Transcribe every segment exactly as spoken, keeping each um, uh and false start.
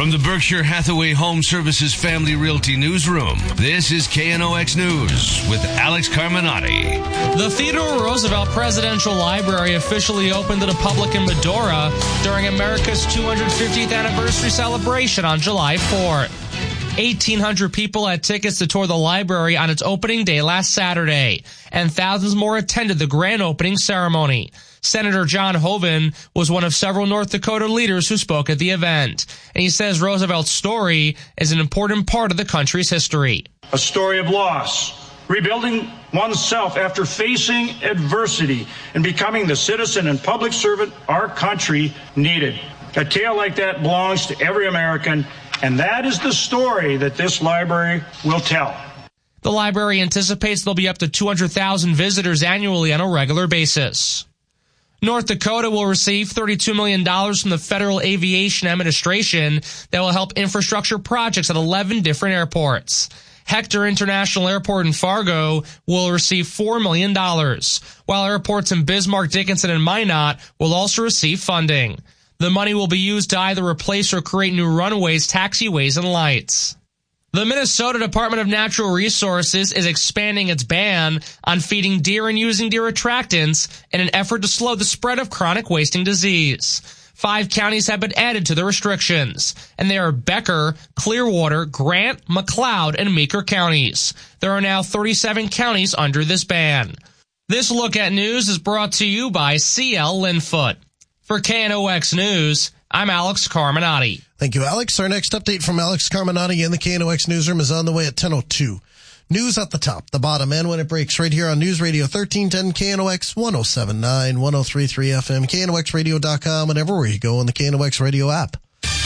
From the Berkshire Hathaway Home Services Family Realty Newsroom, this is K N O X News with Alex Carminati. The Theodore Roosevelt Presidential Library officially opened to the public in Medora during America's two hundred fiftieth anniversary celebration on July fourth. eighteen hundred people had tickets to tour the library on its opening day last Saturday, and thousands more attended the grand opening ceremony. Senator John Hoeven was one of several North Dakota leaders who spoke at the event, and he says Roosevelt's story is an important part of the country's history. A story of loss, rebuilding oneself after facing adversity, and becoming the citizen and public servant our country needed. A tale like that belongs to every American, and that is the story that this library will tell. The library anticipates there'll be up to two hundred thousand visitors annually on a regular basis. North Dakota will receive thirty-two million dollars from the Federal Aviation Administration that will help infrastructure projects at eleven different airports. Hector International Airport in Fargo will receive four million dollars, while airports in Bismarck, Dickinson, and Minot will also receive funding. The money will be used to either replace or create new runways, taxiways, and lights. The Minnesota Department of Natural Resources is expanding its ban on feeding deer and using deer attractants in an effort to slow the spread of chronic wasting disease. Five counties have been added to the restrictions, and they are Becker, Clearwater, Grant, McLeod, and Meeker counties. There are now thirty-seven counties under this ban. This Look at News is brought to you by C L Linfoot. For K N O X News, I'm Alex Carminati. Thank you, Alex. Our next update from Alex Carminati in the K N O X Newsroom is on the way at ten oh two. News at the top, the bottom, and when it breaks right here on News Radio thirteen ten K N O X one oh seven point nine, one oh three point three F M, K N O X radio dot com, and everywhere you go on the K N O X radio app.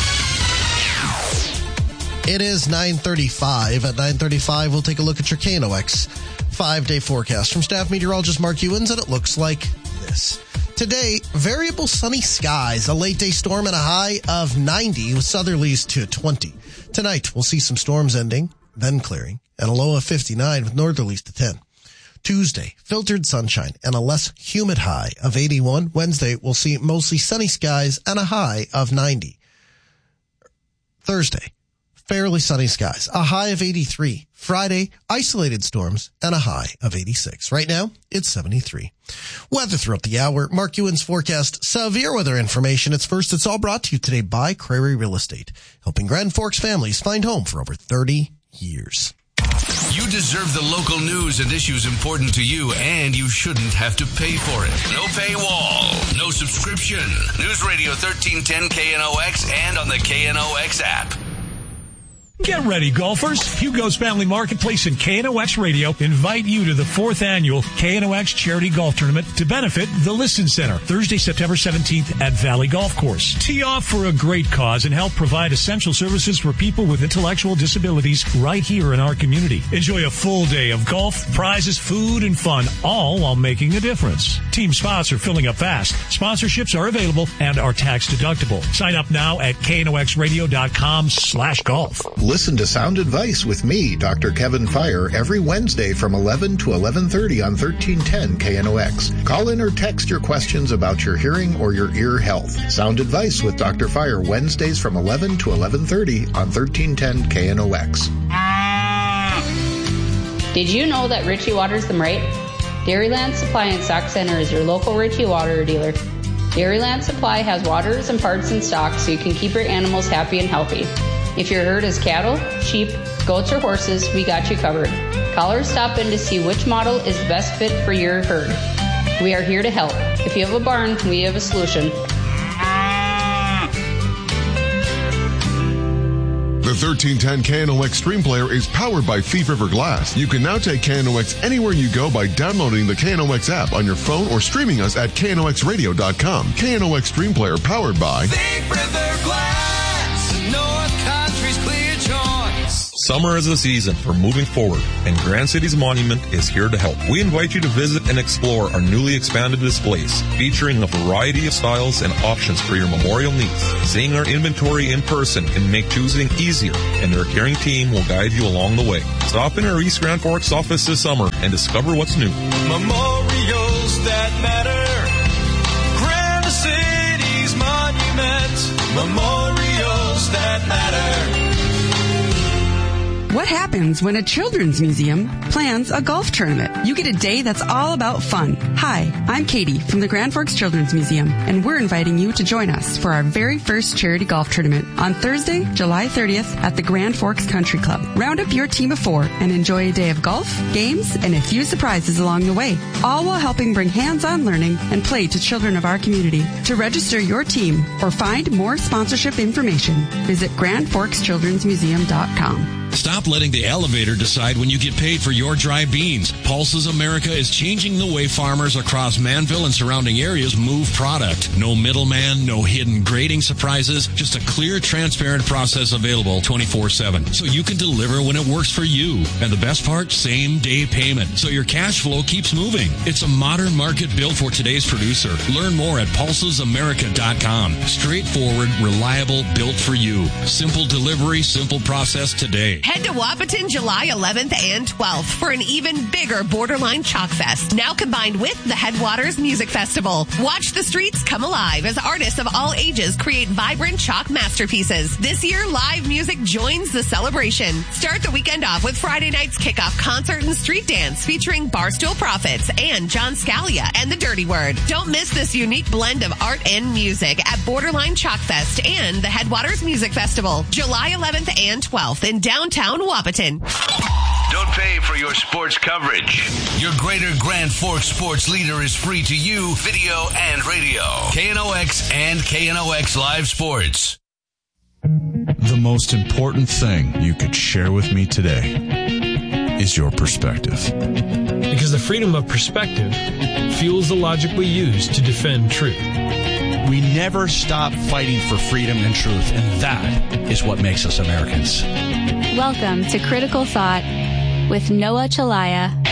It is nine thirty-five. At nine thirty-five, we'll take a look at your K N O X five-day forecast from staff meteorologist Mark Ewens, and it looks like this. Today, variable sunny skies, a late day storm and a high of ninety with southerlies to twenty. Tonight, we'll see some storms ending, then clearing, and a low of fifty-nine with northerlies to ten. Tuesday, filtered sunshine and a less humid high of eighty-one. Wednesday, we'll see mostly sunny skies and a high of ninety. Thursday, fairly sunny skies, a high of eighty-three. Friday, isolated storms and a high of eighty-six. Right now, it's seventy-three. Weather throughout the hour. Mark Ewan's forecast severe weather information. It's first, it's all brought to you today by Crary Real Estate, helping Grand Forks families find home for over thirty years. You deserve the local news and issues important to you, and you shouldn't have to pay for it. No paywall, no subscription. News Radio thirteen ten K N O X and on the K N O X app. Get ready, golfers. Hugo's Family Marketplace and K N O X Radio invite you to the fourth annual K N O X Charity Golf Tournament to benefit the Listen Center, Thursday, September seventeenth at Valley Golf Course. Tee off for a great cause and help provide essential services for people with intellectual disabilities right here in our community. Enjoy a full day of golf, prizes, food, and fun, all while making a difference. Team spots are filling up fast. Sponsorships are available and are tax deductible. Sign up now at K N O X radio dot com slash golf. Listen to Sound Advice with me, Doctor Kevin Fire, every Wednesday from eleven to eleven thirty on thirteen ten K N O X. Call in or text your questions about your hearing or your ear health. Sound Advice with Doctor Fire, Wednesdays from eleven to eleven thirty on thirteen ten K N O X. Did you know that Ritchie waters them right? Dairyland Supply and Stock Center is your local Ritchie water dealer. Dairyland Supply has waters and parts in stock so you can keep your animals happy and healthy. If your herd is cattle, sheep, goats, or horses, we got you covered. Call or stop in to see which model is the best fit for your herd. We are here to help. If you have a barn, we have a solution. The thirteen ten K N O X Stream Player is powered by Thief River Glass. You can now take K N O X anywhere you go by downloading the K N O X app on your phone or streaming us at K N O X radio dot com. K N O X Stream Player powered by Thief River Glass, North Country's clear choice. Summer is the season for moving forward, and Grand Cities Monument is here to help. We invite you to visit and explore our newly expanded displays, featuring a variety of styles and options for your memorial needs. Seeing our inventory in person can make choosing easier, and our caring team will guide you along the way. Stop in our East Grand Forks office this summer and discover what's new. Memorials that matter. Grand Cities Monument. Memorials that matter. What happens when a children's museum plans a golf tournament? You get a day that's all about fun. Hi, I'm Katie from the Grand Forks Children's Museum, and we're inviting you to join us for our very first charity golf tournament on Thursday, July thirtieth at the Grand Forks Country Club. Round up your team of four and enjoy a day of golf, games, and a few surprises along the way, all while helping bring hands-on learning and play to children of our community. To register your team or find more sponsorship information, visit grand forks children's museum dot com. Stop letting the elevator decide when you get paid for your dry beans. Pulses America is changing the way farmers across Manville and surrounding areas move product. No middleman, no hidden grading surprises, just a clear, transparent process available twenty-four seven. So you can deliver when it works for you. And the best part, same day payment. So your cash flow keeps moving. It's a modern market built for today's producer. Learn more at pulses america dot com. Straightforward, reliable, built for you. Simple delivery, simple process today. Head to Wahpeton July eleventh and twelfth for an even bigger Borderline Chalk Fest, now combined with the Headwaters Music Festival. Watch the streets come alive as artists of all ages create vibrant chalk masterpieces. This year, live music joins the celebration. Start the weekend off with Friday night's kickoff concert and street dance featuring Barstool Prophets and John Scalia and the Dirty Word. Don't miss this unique blend of art and music at Borderline Chalk Fest and the Headwaters Music Festival, July eleventh and twelfth in downtown Wahpeton. Don't pay for your sports coverage. Your Greater Grand Forks sports leader is free to you, video and radio. K N O X and K N O X Live Sports. The most important thing you could share with me today is your perspective. Because the freedom of perspective fuels the logic we use to defend truth. We never stop fighting for freedom and truth, and that is what makes us Americans. Welcome to Critical Thought with Noah Chalaya